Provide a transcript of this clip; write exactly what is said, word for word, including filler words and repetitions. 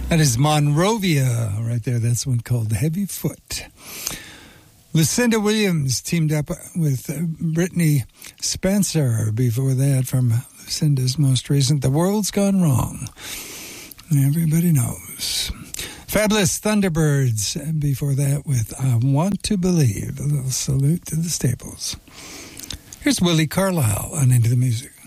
That is Monrovia right there. That's one called Heavy Foot. Lucinda Williams teamed up with Brittany Spencer before that from Lucinda's most recent The World's Gone Wrong. Everybody knows. Fabulous Thunderbirds before that with I Want to Believe. A little salute to the Staples. Here's Willie Carlisle on Into the Music.